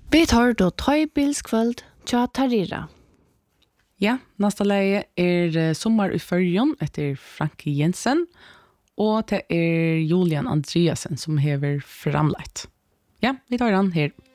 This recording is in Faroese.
Vi tar då Tøybilskvöld tja Tarira. Ja, nästa läge Sommar i Förjon efter Frankie Jensen och det Julian Andreasen som hever framlagt. Ja, vi tar den här.